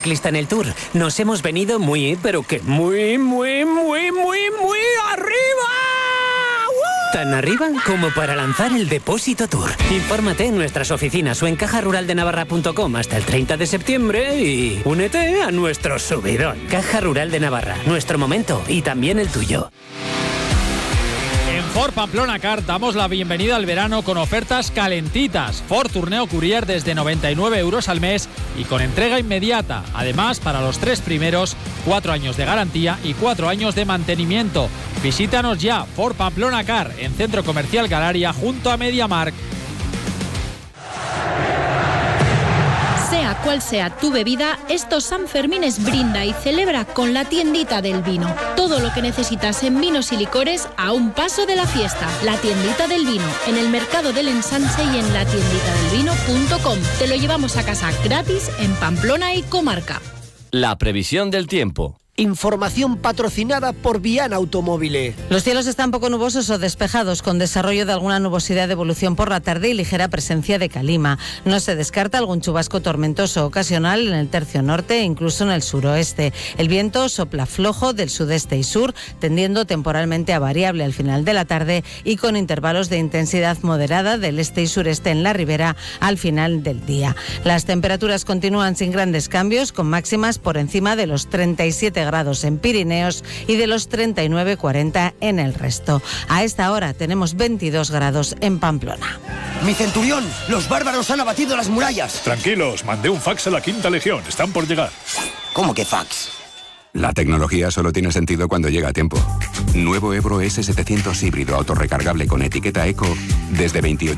Ciclista en el Tour. Nos hemos venido muy, pero que muy arriba. ¡Woo! Tan arriba como para lanzar el Depósito Tour. Infórmate en nuestras oficinas o en cajaruraldenavarra.com hasta el 30 de septiembre y únete a nuestro subidón. Caja Rural de Navarra, nuestro momento y también el tuyo. Ford Pamplona Car damos la bienvenida al verano con ofertas calentitas. Ford Tourneo Courier desde 99 euros al mes y con entrega inmediata. Además, para los 3 primeros, 4 años de garantía y 4 años de mantenimiento. Visítanos ya, Ford Pamplona Car, en Centro Comercial Galaria, junto a MediaMarkt. Sea cual sea tu bebida, estos Sanfermines brinda y celebra con la tiendita del vino. Todo lo que necesitas en vinos y licores a un paso de la fiesta. La tiendita del vino, en el Mercado del Ensanche y en latienditadelvino.com. Te lo llevamos a casa gratis en Pamplona y comarca. La previsión del tiempo. Información patrocinada por Viana Automóvil. Los cielos están poco nubosos o despejados, con desarrollo de alguna nubosidad de evolución por la tarde y ligera presencia de calima. No se descarta algún chubasco tormentoso ocasional en el tercio norte e incluso en el suroeste. El viento sopla flojo del sudeste y sur, tendiendo temporalmente a variable al final de la tarde y con intervalos de intensidad moderada del este y sureste en la ribera al final del día. Las temperaturas continúan sin grandes cambios, con máximas por encima de los 37 grados en Pirineos y de los 39-40 en el resto. A esta hora tenemos 22 grados en Pamplona. ¡Mi centurión! ¡Los bárbaros han abatido las murallas! Tranquilos, mandé un fax a la 5ª Legión. Están por llegar. ¿Cómo que fax? La tecnología solo tiene sentido cuando llega a tiempo. Nuevo Ebro S700 híbrido autorrecargable con etiqueta Eco desde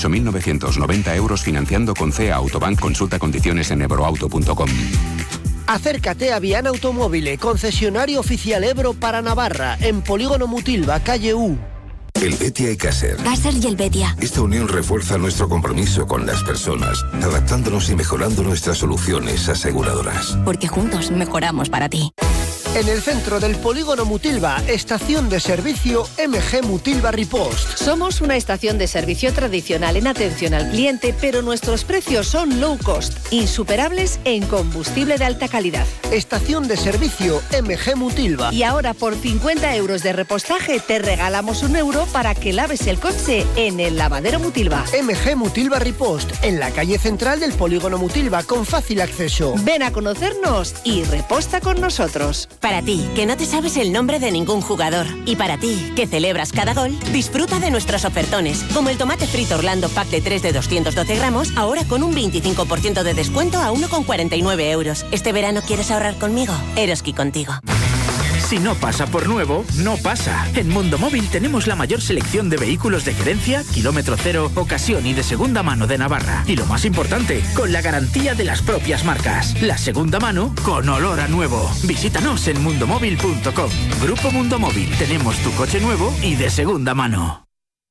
28.990 euros financiando con CEA Autobank. Consulta condiciones en ebroauto.com. Acércate a Viana Automóvil, concesionario oficial Ebro para Navarra, en Polígono Mutilva, calle U. El Betia y Caser. Caser y el Betia. Esta unión refuerza nuestro compromiso con las personas, adaptándonos y mejorando nuestras soluciones aseguradoras. Porque juntos mejoramos para ti. En el centro del Polígono Mutilva, estación de servicio MG Mutilva Ripost. Somos una estación de servicio tradicional en atención al cliente, pero nuestros precios son low cost, insuperables en combustible de alta calidad. Estación de servicio MG Mutilva. Y ahora por 50 euros de repostaje te regalamos €1 para que laves el coche en el lavadero Mutilva. MG Mutilva Ripost, en la calle central del Polígono Mutilva, con fácil acceso. Ven a conocernos y reposta con nosotros. Para ti, que no te sabes el nombre de ningún jugador. Y para ti, que celebras cada gol, disfruta de nuestros ofertones. Como el tomate frito Orlando Pack de 3 de 212 gramos, ahora con un 25% de descuento a 1,49 euros. ¿Este verano quieres ahorrar conmigo? Eroski contigo. Si no pasa por nuevo, no pasa. En Mundo Móvil tenemos la mayor selección de vehículos de gerencia, kilómetro cero, ocasión y de segunda mano de Navarra. Y lo más importante, con la garantía de las propias marcas. La segunda mano con olor a nuevo. Visítanos en mundomóvil.com. Grupo Mundo Móvil. Tenemos tu coche nuevo y de segunda mano.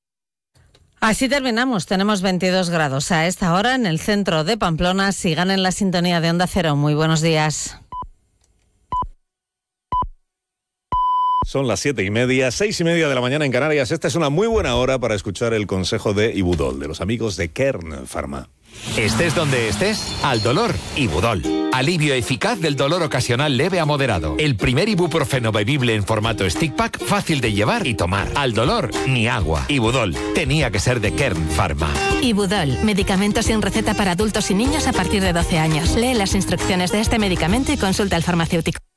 Así terminamos. Tenemos 22 grados a esta hora en el centro de Pamplona. Sigan en la sintonía de Onda Cero. Muy buenos días. Son las 7:30, 6:30 de la mañana en Canarias. Esta es una muy buena hora para escuchar el consejo de Ibudol, de los amigos de Kern Pharma. Estés donde estés, al dolor, Ibudol. Alivio eficaz del dolor ocasional leve a moderado. El primer ibuprofeno bebible en formato stick pack, fácil de llevar y tomar. Al dolor, ni agua. Ibudol, tenía que ser de Kern Pharma. Ibudol, medicamento sin receta para adultos y niños a partir de 12 años. Lee las instrucciones de este medicamento y consulta al farmacéutico.